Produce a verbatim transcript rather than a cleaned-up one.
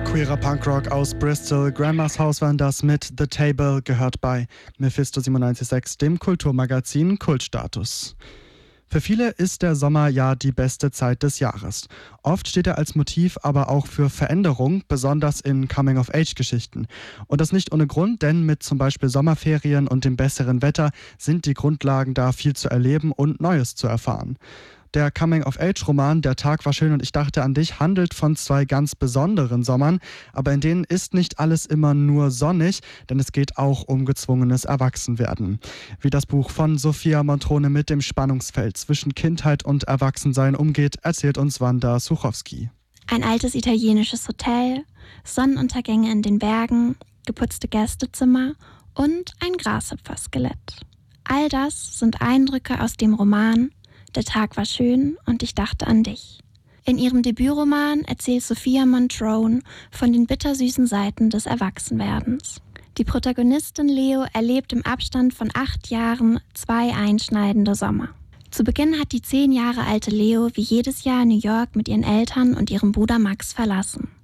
Queerer Punkrock aus Bristol. Grandma's House waren das mit The Table, gehört bei Mephisto siebenundneunzig Komma sechs, dem Kulturmagazin Kultstatus. Für viele ist der Sommer ja die beste Zeit des Jahres. Oft steht er als Motiv aber auch für Veränderung, besonders in Coming-of-Age-Geschichten. Und das nicht ohne Grund, denn mit zum Beispiel Sommerferien und dem besseren Wetter sind die Grundlagen da, viel zu erleben und Neues zu erfahren. Der Coming-of-Age-Roman »Der Tag war schön und ich dachte an dich« handelt von zwei ganz besonderen Sommern, aber in denen ist nicht alles immer nur sonnig, denn es geht auch um gezwungenes Erwachsenwerden. Wie das Buch von Sophia Montrone mit dem Spannungsfeld zwischen Kindheit und Erwachsensein umgeht, erzählt uns Wanda Suchowski. Ein altes italienisches Hotel, Sonnenuntergänge in den Bergen, geputzte Gästezimmer und ein Grashüpfer-Skelett. All das sind Eindrücke aus dem Roman »Der Tag war schön und ich dachte an dich«. In ihrem Debütroman erzählt Sophia Montrone von den bittersüßen Seiten des Erwachsenwerdens. Die Protagonistin Leo erlebt im Abstand von acht Jahren zwei einschneidende Sommer. Zu Beginn hat die zehn Jahre alte Leo wie jedes Jahr New York mit ihren Eltern und ihrem Bruder Max verlassen.